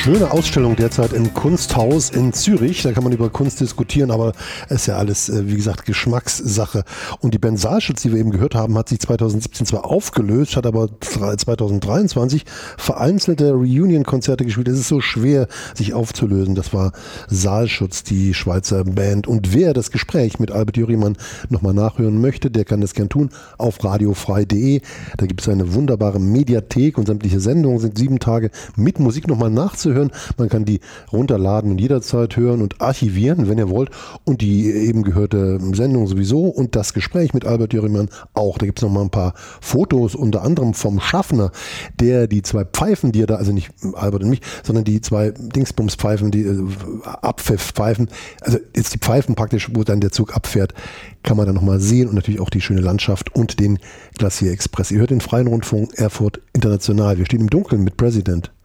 Schöne Ausstellung derzeit im Kunsthaus in Zürich. Da kann man über Kunst diskutieren, aber es ist ja alles, wie gesagt, Geschmackssache. Und die Band Saalschutz, die wir eben gehört haben, hat sich 2017 zwar aufgelöst, hat aber 2023 vereinzelte Reunion-Konzerte gespielt. Es ist so schwer, sich aufzulösen. Das war Saalschutz, die Schweizer Band. Und wer das Gespräch mit Albert Jürrimann nochmal nachhören möchte, der kann das gern tun auf radiofrei.de. Da gibt es eine wunderbare Mediathek und sämtliche Sendungen sind 7 Tage mit Musik nochmal nachzuhören. Man kann die runterladen und jederzeit hören und archivieren, wenn ihr wollt. Und die eben gehörte Sendung sowieso und das Gespräch mit Albert Jürrimann auch. Da gibt es nochmal ein paar Fotos, unter anderem vom Schaffner, der die 2 Pfeifen, die er da, also nicht Albert und mich, sondern die 2 Dingsbums-Pfeifen, die Abpfiff-Pfeifen, also jetzt die Pfeifen praktisch, wo dann der Zug abfährt, kann man dann nochmal sehen und natürlich auch die schöne Landschaft und den Glacier Express. Ihr hört den Freien Rundfunk Erfurt International. Wir stehen im Dunkeln mit President.